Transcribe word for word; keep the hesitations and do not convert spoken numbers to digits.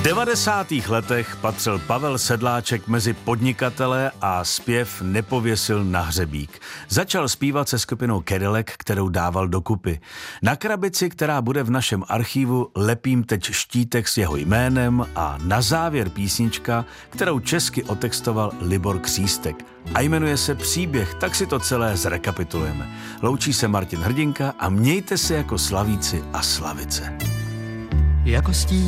devadesátých letech patřil Pavel Sedláček mezi podnikatele a zpěv nepověsil na hřebík. Začal zpívat se skupinou Cadillac, kterou dával dokupy. Na krabici, která bude v našem archivu, lepím teď štítek s jeho jménem a na závěr písnička, kterou česky otextoval Libor Křístek. A jmenuje se Příběh, tak si to celé zrekapitulujeme. Loučí se Martin Hrdinka a mějte se jako slavíci a slavice. Jako stín